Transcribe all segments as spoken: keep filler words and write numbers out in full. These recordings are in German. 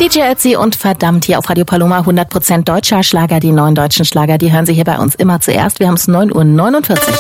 D J Ötzi und verdammt hier auf Radio Paloma, hundert Prozent deutscher Schlager, die neuen deutschen Schlager, die hören Sie hier bei uns immer zuerst. Wir haben es neun Uhr neunundvierzig.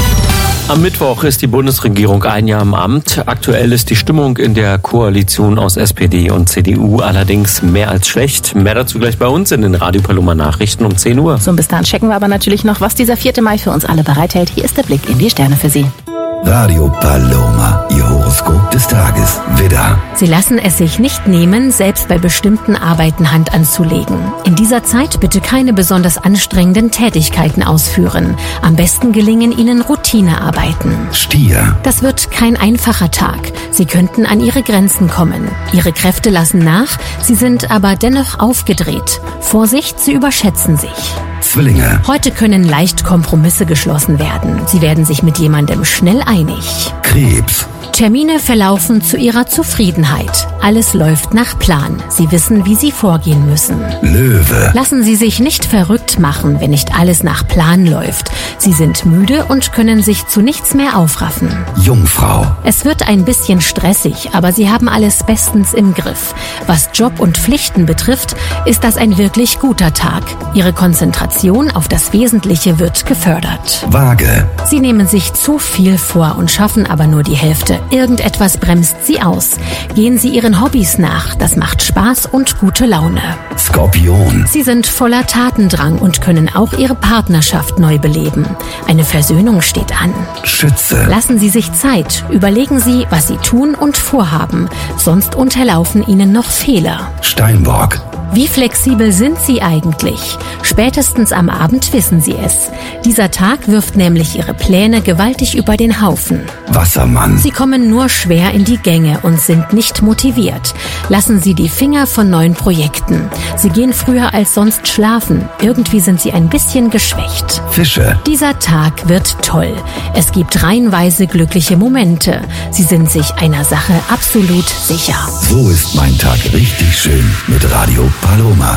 Am Mittwoch ist die Bundesregierung ein Jahr im Amt. Aktuell ist die Stimmung in der Koalition aus S P D und C D U allerdings mehr als schlecht. Mehr dazu gleich bei uns in den Radio Paloma Nachrichten um zehn Uhr. So, und bis dahin checken wir aber natürlich noch, was dieser vierte Mai für uns alle bereithält. Hier ist der Blick in die Sterne für Sie. Radio Paloma, Ihr Horoskop des Tages. Widder. Sie lassen es sich nicht nehmen, selbst bei bestimmten Arbeiten Hand anzulegen. In dieser Zeit bitte keine besonders anstrengenden Tätigkeiten ausführen. Am besten gelingen Ihnen Routinearbeiten. Stier. Das wird kein einfacher Tag. Sie könnten an Ihre Grenzen kommen. Ihre Kräfte lassen nach, Sie sind aber dennoch aufgedreht. Vorsicht, Sie überschätzen sich. Zwillinge. Heute können leicht Kompromisse geschlossen werden. Sie werden sich mit jemandem schnell einig. Krebs. Termine verlaufen zu Ihrer Zufriedenheit. Alles läuft nach Plan. Sie wissen, wie Sie vorgehen müssen. Löwe. Lassen Sie sich nicht verrückt machen, wenn nicht alles nach Plan läuft. Sie sind müde und können sich zu nichts mehr aufraffen. Jungfrau. Es wird ein bisschen stressig, aber Sie haben alles bestens im Griff. Was Job und Pflichten betrifft, ist das ein wirklich guter Tag. Ihre Konzentration auf das Wesentliche wird gefördert. Waage. Sie nehmen sich zu viel vor und schaffen aber nur die Hälfte. Irgendetwas bremst Sie aus. Gehen Sie Ihren Hobbys nach. Das macht Spaß und gute Laune. Skorpion. Sie sind voller Tatendrang und können auch Ihre Partnerschaft neu beleben. Eine Versöhnung steht an. Schütze. Lassen Sie sich Zeit. Überlegen Sie, was Sie tun und vorhaben. Sonst unterlaufen Ihnen noch Fehler. Steinbock. Wie flexibel sind Sie eigentlich? Spätestens am Abend wissen Sie es. Dieser Tag wirft nämlich Ihre Pläne gewaltig über den Haufen. Wassermann. Sie kommen nur schwer in die Gänge und sind nicht motiviert. Lassen Sie die Finger von neuen Projekten. Sie gehen früher als sonst schlafen. Irgendwie sind Sie ein bisschen geschwächt. Fische. Dieser Tag wird toll. Es gibt reihenweise glückliche Momente. Sie sind sich einer Sache absolut sicher. So ist mein Tag richtig schön mit Radio Paloma.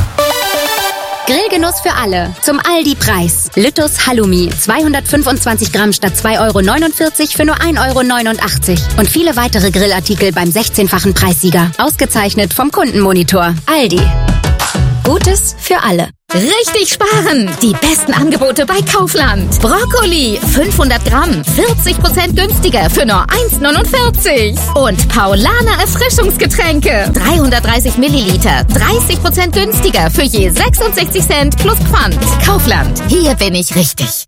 Grillgenuss für alle. Zum Aldi-Preis. Lüttus Halloumi. zweihundertfünfundzwanzig Gramm statt zwei Euro neunundvierzig für nur ein Euro neunundachtzig. Und viele weitere Grillartikel beim sechzehnfachen Preissieger. Ausgezeichnet vom Kundenmonitor. Aldi. Gutes für alle. Richtig sparen! Die besten Angebote bei Kaufland. Brokkoli, fünfhundert Gramm, vierzig Prozent günstiger für nur eins neunundvierzig. Und Paulaner Erfrischungsgetränke, dreihundertdreißig Milliliter, dreißig Prozent günstiger für je sechsundsechzig Cent plus Pfand. Kaufland, hier bin ich richtig.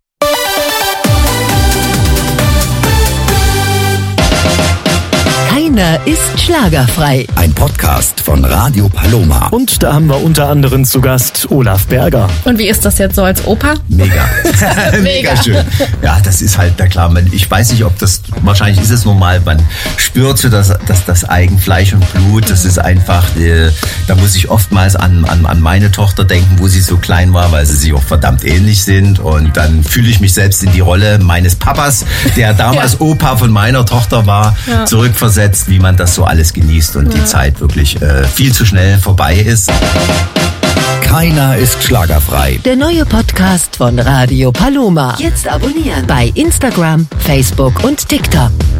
Keiner ist schlagerfrei. Ein Podcast von Radio Paloma. Und da haben wir unter anderem zu Gast Olaf Berger. Und wie ist das jetzt so als Opa? Mega. Mega schön. Ja, das ist halt, na klar, man, ich weiß nicht, ob das, wahrscheinlich ist es normal, man spürt so das, das, das Eigenfleisch und Blut, das ist einfach, äh, da muss ich oftmals an, an, an meine Tochter denken, wo sie so klein war, weil sie sich auch verdammt ähnlich sind, und dann fühle ich mich selbst in die Rolle meines Papas, der damals ja. Opa von meiner Tochter war, ja. zurückversetzt, wie man das so alles genießt und ja. die Zeit wirklich äh, viel zu schnell vorbei ist. Keiner ist schlagerfrei. Der neue Podcast von Radio Paloma. Jetzt abonnieren bei Instagram, Facebook und TikTok.